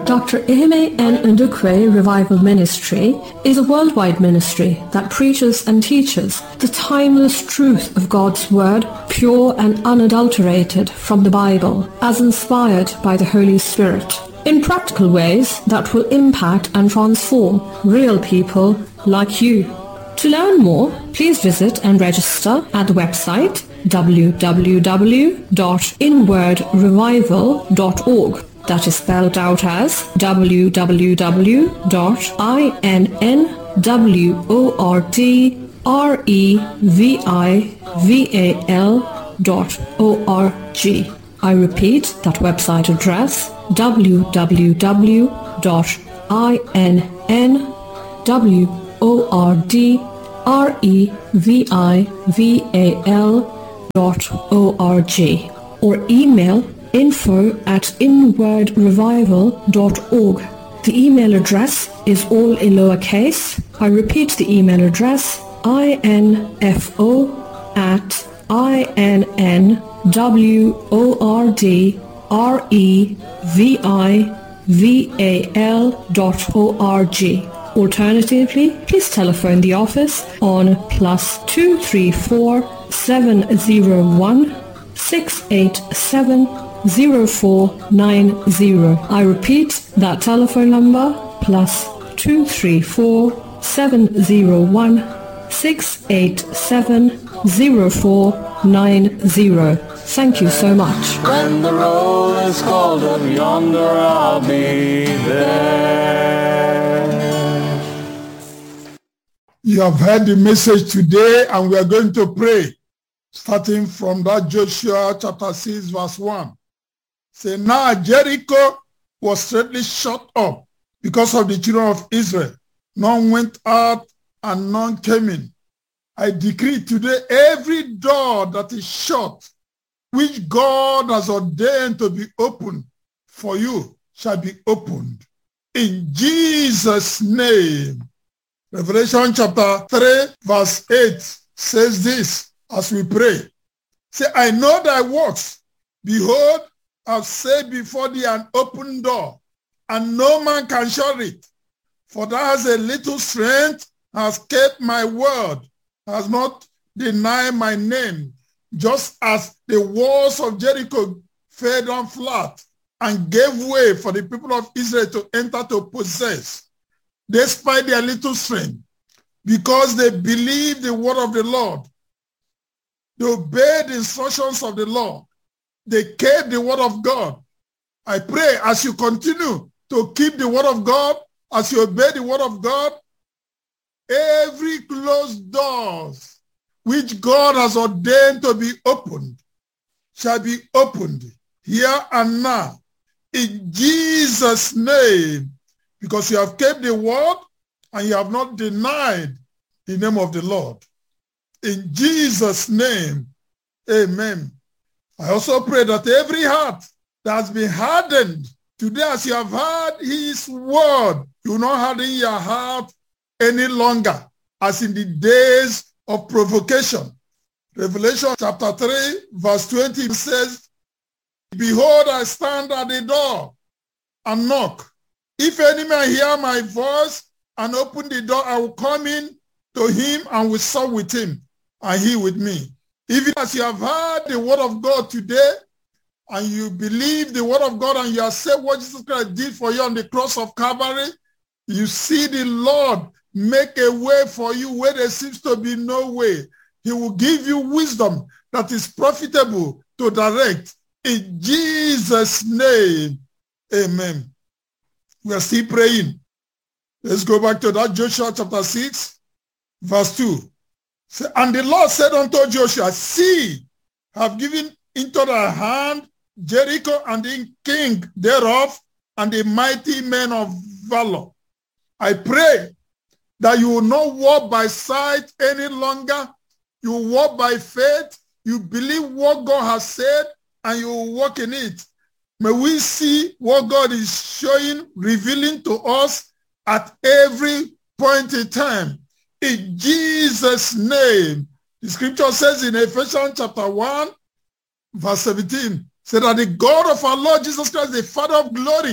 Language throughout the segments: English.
Dr. Ehime N. Ndukwe Revival Ministry is a worldwide ministry that preaches and teaches the timeless truth of God's Word, pure and unadulterated from the Bible, as inspired by the Holy Spirit, in practical ways that will impact and transform real people like you. To learn more, please visit and register at the website www.inwardrevival.org. That is spelled out as www.inwardrevival.org. I repeat that website address, www.inwardrevival.org, or email info@inwardrevival.org. The email address is all in lowercase. I repeat the email address, info@inwardrevival.org. Alternatively, please telephone the office on +234 701 687 0490. I repeat that telephone number, +234 701 687 0490. Thank you so much. When the roll is called up yonder, I'll be there. You have heard the message today, and we are going to pray, starting from that Joshua chapter 6, verse 1. Say, now Jericho was straightly shut up because of the children of Israel. None went out and none came in. I decree today every door that is shut, which God has ordained to be opened for you, shall be opened. In Jesus' name. Revelation chapter 3, verse 8 says this as we pray. Say, I know thy works. Behold, I've set before thee an open door, and no man can shut it. For thou hast a little strength, hast kept my word, has not denied my name, just as the walls of Jericho fell down flat and gave way for the people of Israel to enter to possess, despite their little strength, because they believed the word of the Lord. They obeyed the instructions of the Lord. They kept the word of God. I pray as you continue to keep the word of God, as you obey the word of God, every closed doors which God has ordained to be opened shall be opened here and now. In Jesus' name, because you have kept the word and you have not denied the name of the Lord. In Jesus' name, amen. I also pray that every heart that has been hardened today, as you have heard his word, you will not harden your heart any longer, as in the days of provocation. Revelation chapter 3, verse 20 says, behold, I stand at the door and knock. If any man hear my voice and open the door, I will come in to him and will sup with him, and he with me. Even as you have heard the word of God today, and you believe the word of God, and you accept what Jesus Christ did for you on the cross of Calvary, you see the Lord make a way for you where there seems to be no way. He will give you wisdom that is profitable to direct. In Jesus' name, amen. We are still praying. Let's go back to that Joshua chapter 6, verse 2. And the Lord said unto Joshua, see, I have given into thy hand Jericho and the king thereof and the mighty men of valor. I pray that you will not walk by sight any longer. You will walk by faith. You believe what God has said and you will walk in it. May we see what God is showing, revealing to us at every point in time. In Jesus' name. The scripture says in Ephesians chapter 1, verse 17, say that the God of our Lord Jesus Christ, the Father of glory,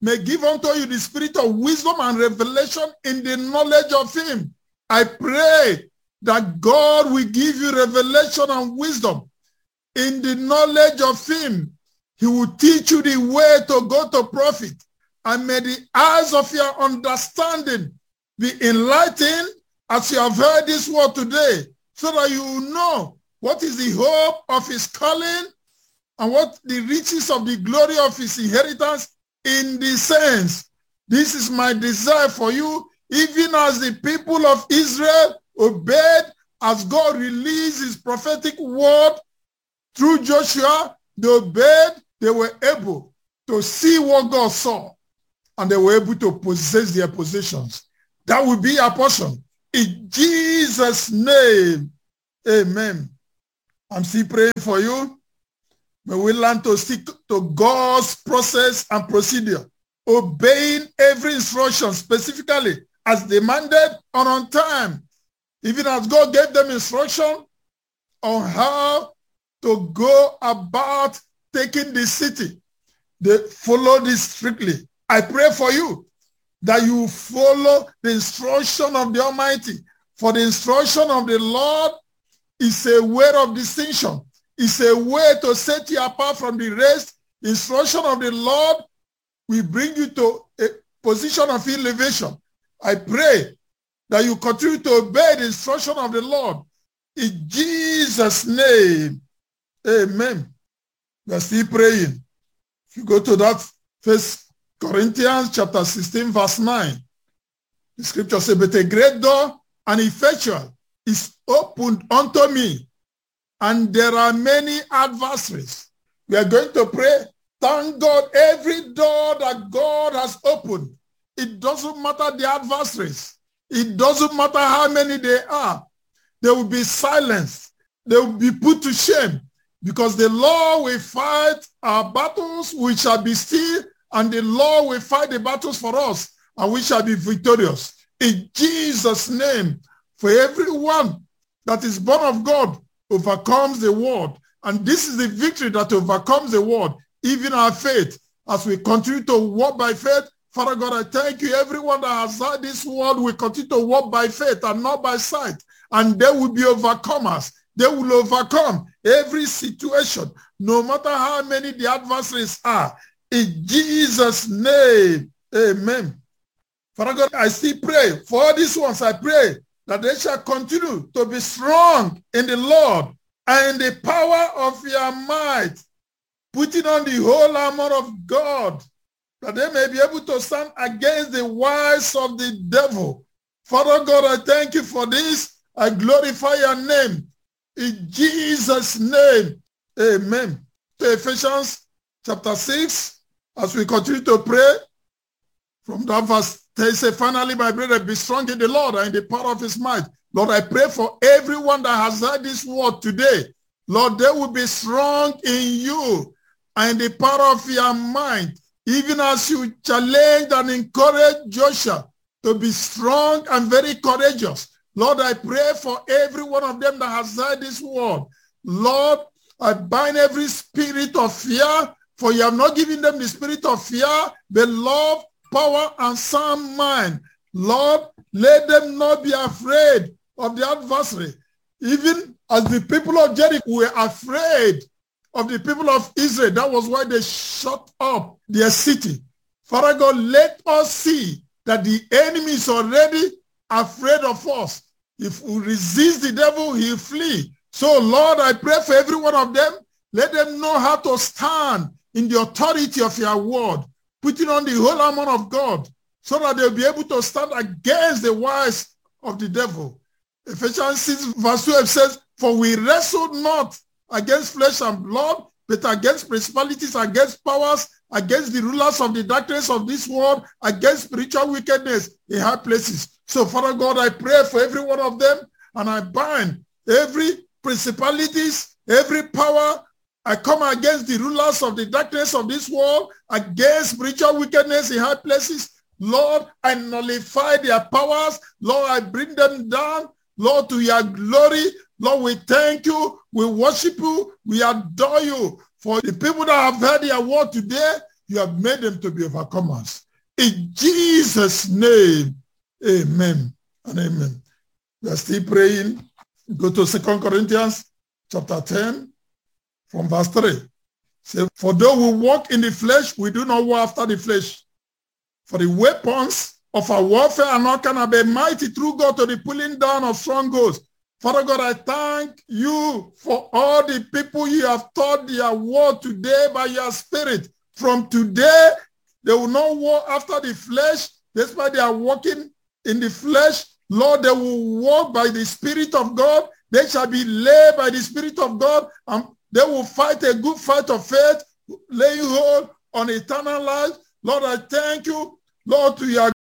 may give unto you the spirit of wisdom and revelation in the knowledge of him. I pray that God will give you revelation and wisdom in the knowledge of him. He will teach you the way to go to profit. And may the eyes of your understanding be enlightened as you have heard this word today, so that you will know what is the hope of his calling and what the riches of the glory of his inheritance in the saints. This is my desire for you, even as the people of Israel obeyed as God released his prophetic word through Joshua. They obeyed, they were able to see what God saw, and they were able to possess their possessions. That will be our portion. In Jesus' name, amen. I'm still praying for you. May we learn to stick to God's process and procedure, obeying every instruction specifically as demanded and on time, even as God gave them instruction on how to go about taking the city. They follow this strictly. I pray for you that you follow the instruction of the Almighty. For the instruction of the Lord is a way of distinction. It's a way to set you apart from the rest. The instruction of the Lord will bring you to a position of elevation. I pray that you continue to obey the instruction of the Lord. In Jesus' name, amen. We are still praying. If you go to that 1 Corinthians chapter 16, verse 9, the scripture says, but a great door and effectual is opened unto me, and there are many adversaries. We are going to pray. Thank God, every door that God has opened, it doesn't matter the adversaries. It doesn't matter how many they are. They will be silenced. They will be put to shame, because the Lord will fight our battles, we shall be still, and the Lord will fight the battles for us, and we shall be victorious. In Jesus' name, for everyone that is born of God overcomes the world. And this is the victory that overcomes the world, even our faith. As we continue to walk by faith, Father God, I thank you. Everyone that has heard this word will continue to walk by faith and not by sight. And they will be overcomers. They will overcome every situation, no matter how many the adversaries are. In Jesus' name, amen. Father God, I still pray for all these ones. I pray that they shall continue to be strong in the Lord and in the power of your might, putting on the whole armor of God, that they may be able to stand against the wiles of the devil. Father God, I thank you for this. I glorify your name. In Jesus' name, amen. To Ephesians chapter 6, as we continue to pray, from that verse, they say, finally, my brethren, be strong in the Lord and in the power of his might. Lord, I pray for everyone that has heard this word today. Lord, they will be strong in you and in the power of your might, even as you challenge and encourage Joshua to be strong and very courageous. Lord, I pray for every one of them that has heard this word. Lord, I bind every spirit of fear, for you have not given them the spirit of fear, but love, power, and sound mind. Lord, let them not be afraid of the adversary. Even as the people of Jericho were afraid of the people of Israel, that was why they shut up their city. Father God, let us see that the enemy is already afraid of us. If we resist the devil, he'll flee. So, Lord, I pray for every one of them. Let them know how to stand in the authority of your word, putting on the whole armor of God, so that they'll be able to stand against the wiles of the devil. Ephesians 6 verse 12 says, for we wrestle not against flesh and blood, but against principalities, against powers, against the rulers of the darkness of this world, against spiritual wickedness in high places. So, Father God, I pray for every one of them, and I bind every principalities, every power. I come against the rulers of the darkness of this world, against spiritual wickedness in high places. Lord, I nullify their powers. Lord, I bring them down. Lord, to your glory. Lord, we thank you. We worship you. We adore you. For the people that have heard your word today, You have made them to be overcomers. In Jesus' name, amen and amen. We are still praying. Go to 2 Corinthians chapter 10 from verse 3. Say, for though we walk in the flesh, we do not war after the flesh. For the weapons of our warfare are not going to be mighty through God to the pulling down of strongholds. Father God, I thank you for all the people you have taught their word today by your spirit. From today, they will not war after the flesh, despite they are walking in the flesh. Lord, they will walk by the Spirit of God. They shall be led by the Spirit of God, and they will fight a good fight of faith, laying hold on eternal life. Lord, I thank you, Lord, to your